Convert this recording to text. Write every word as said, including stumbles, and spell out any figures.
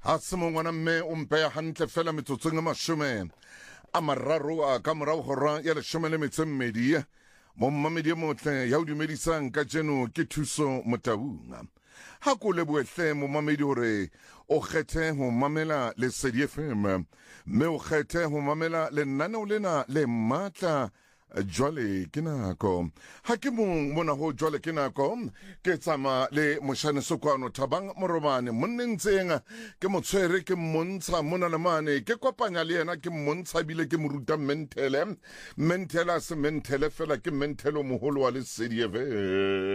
ha se mongwana mme o mpeya hantle fela metsotsong e mashome a mararo a ka morao hora ya leshome le metso e mmedi mo mmamedi e motle ya o dumedisang ka jeno ke Thuso Motaung. Ha ko lebohle mo mamedi hore o kgethe ho mamela Lesedi F M, mme o kgethe ho mamela lenaneo lena le matla jwale ke nako ha ke mong mona ho jwale ke nako ke tsama le moshane sokwano Thabang Morobane monnentseng ke motshwere ke mmontsha mona le mane ke kopanya le yena ke mmontsha bile ke moruta mentele mentela se mentele fela ke mentelo moholo wa Lesedi F M.